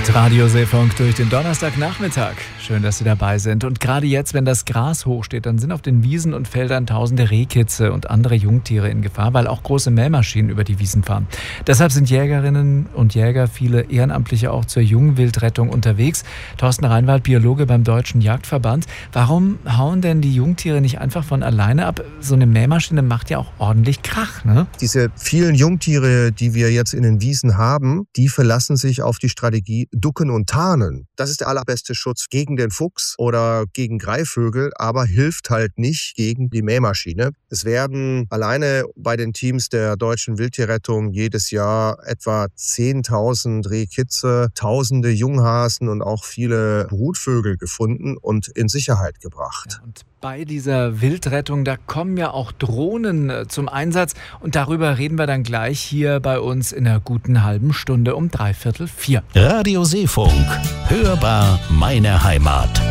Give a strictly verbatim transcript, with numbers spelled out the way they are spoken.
Mit Radio Seefunk durch den Donnerstagnachmittag. Schön, dass Sie dabei sind. Und gerade jetzt, wenn das Gras hochsteht, dann sind auf den Wiesen und Feldern tausende Rehkitze und andere Jungtiere in Gefahr, weil auch große Mähmaschinen über die Wiesen fahren. Deshalb sind Jägerinnen und Jäger, viele Ehrenamtliche auch zur Jungwildrettung unterwegs. Thorsten Reinwald, Biologe beim Deutschen Jagdverband. Warum hauen denn die Jungtiere nicht einfach von alleine ab? So eine Mähmaschine macht ja auch ordentlich Krach, ne? Diese vielen Jungtiere, die wir jetzt in den Wiesen haben, die verlassen sich auf die Strategie Ducken und Tarnen. Das ist der allerbeste Schutz gegen den Fuchs oder gegen Greifvögel, aber hilft halt nicht gegen die Mähmaschine. Es werden alleine bei den Teams der Deutschen Wildtierrettung jedes Jahr etwa zehntausend Rehkitze, tausende Junghasen und auch viele Brutvögel gefunden und in Sicherheit gebracht. Ja, und bei dieser Wildrettung, da kommen ja auch Drohnen zum Einsatz. Und darüber reden wir dann gleich hier bei uns in einer guten halben Stunde um dreiviertel vier. Radio Seefunk. Hörbar meine Heimat.